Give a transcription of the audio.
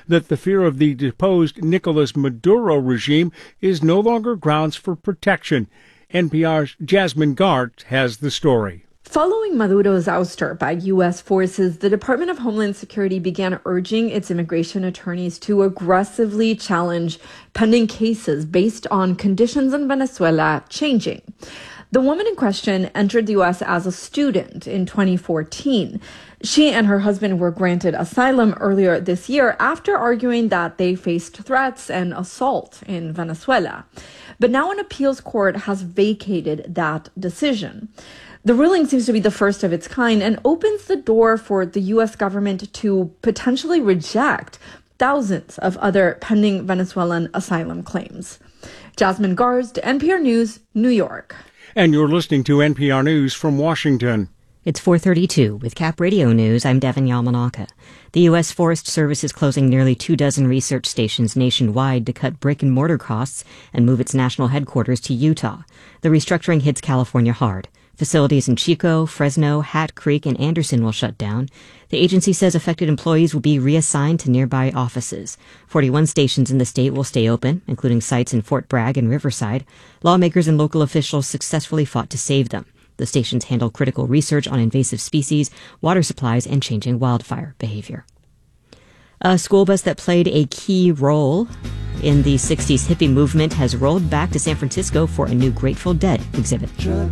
that the fear of the deposed Nicolas Maduro regime is no longer grounds for protection. NPR's Jasmine Gart has the story. Following Maduro's ouster by U.S. forces, the Department of Homeland Security began urging its immigration attorneys to aggressively challenge pending cases based on conditions in Venezuela changing. The woman in question entered the U.S. as a student in 2014. She and her husband were granted asylum earlier this year after arguing that they faced threats and assault in Venezuela. But now an appeals court has vacated that decision. The ruling seems to be the first of its kind and opens the door for the U.S. government to potentially reject thousands of other pending Venezuelan asylum claims. Jasmine Garst, NPR News, New York. And you're listening to NPR News from Washington. It's 4:32 with Cap Radio News. I'm Devin Yamanaka. The U.S. Forest Service is closing nearly 24 research stations nationwide to cut brick-and-mortar costs and move its national headquarters to Utah. The restructuring hits California hard. Facilities in Chico, Fresno, Hat Creek, and Anderson will shut down. The agency says affected employees will be reassigned to nearby offices. 41 stations in the state will stay open, including sites in Fort Bragg and Riverside. Lawmakers and local officials successfully fought to save them. The stations handle critical research on invasive species, water supplies, and changing wildfire behavior. A school bus that played a key role in the 60s hippie movement has rolled back to San Francisco for a new Grateful Dead exhibit.